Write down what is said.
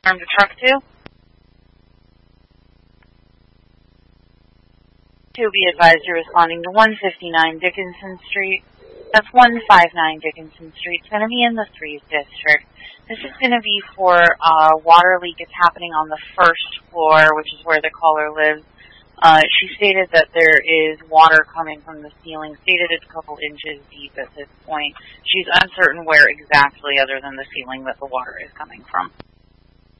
Arm to truck 2. To be advised, you're responding to 159 Dickinson Street. That's 159 Dickinson Street. It's going to be in the 3rd District. This is going to be for a water leak. It's happening on the 1st floor, which is where the caller lives. She stated that there is water coming from the ceiling, stated it's a couple inches deep at this point. She's uncertain where exactly other than the ceiling that the water is coming from.